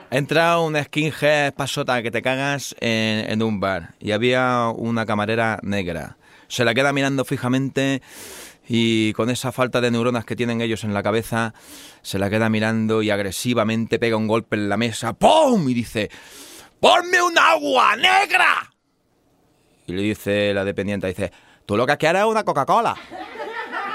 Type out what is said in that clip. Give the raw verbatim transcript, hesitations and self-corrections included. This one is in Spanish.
Entra un skinhead pasota que te cagas en, en un bar y había una camarera negra. Se la queda mirando fijamente y con esa falta de neuronas que tienen ellos en la cabeza, se la queda mirando y agresivamente pega un golpe en la mesa. ¡Pum! Y dice: ¡ponme un agua negra! Y le dice la dependiente, dice: tú lo que quieres es una Coca-Cola.